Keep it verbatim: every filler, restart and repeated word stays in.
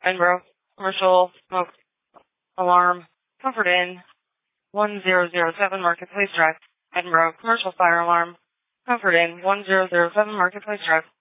Edinburgh, commercial smoke alarm. Comfort Inn, one zero zero seven Marketplace Drive. Edinburgh, commercial fire alarm. Comfort Inn, one zero zero seven Marketplace Drive.